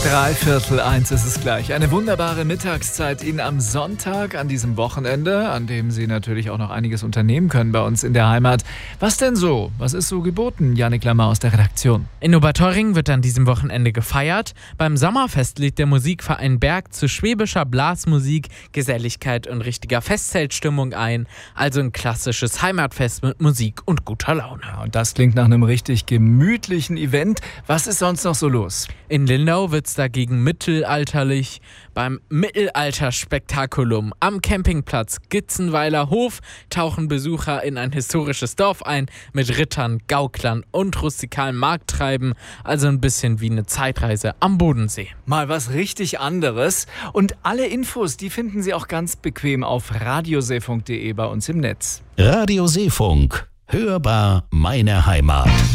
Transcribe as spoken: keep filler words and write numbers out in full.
Dreiviertel eins ist es gleich. Eine wunderbare Mittagszeit Ihnen am Sonntag, an diesem Wochenende, an dem Sie natürlich auch noch einiges unternehmen können bei uns in der Heimat. Was denn so? Was ist so geboten? Jannik Lammer aus der Redaktion. In Oberteuring wird an diesem Wochenende gefeiert. Beim Sommerfest lädt der Musikverein Berg zu schwäbischer Blasmusik, Geselligkeit und richtiger Festzeltstimmung ein. Also ein klassisches Heimatfest mit Musik und guter Laune. Ja, und das klingt nach einem richtig gemütlichen Event. Was ist sonst noch so los? In Lindau wird es dagegen mittelalterlich. Beim Mittelalter-Spektakulum am Campingplatz Gitzenweiler Hof tauchen Besucher in ein historisches Dorf ein mit Rittern, Gauklern und rustikalem Markttreiben. Also ein bisschen wie eine Zeitreise am Bodensee. Mal was richtig anderes. Und alle Infos, die finden Sie auch ganz bequem auf radioseefunk punkt de bei uns im Netz. Radio Seefunk. Hörbar meine Heimat.